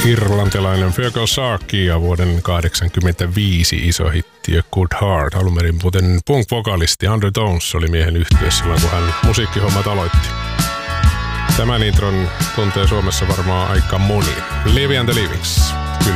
Irlantilainen Fergal Sarkey ja vuoden 1985 iso hitti Good Heart. Alunperin muuten punk-vokalisti Undertones oli miehen yhtyeessä silloin, kun hän musiikkihommat aloitti. Tämän intron tuntee Suomessa varmaan aika moni. Livy and the Livings.